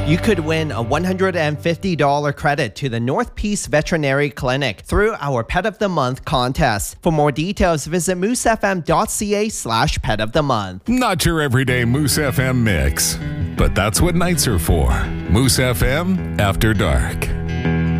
You could win a $150 credit to the North Peace Veterinary Clinic through our Pet of the Month contest. For more details, visit moosefm.ca/pet of the month. Not your everyday Moose FM mix, but that's what nights are for. Moose FM After Dark.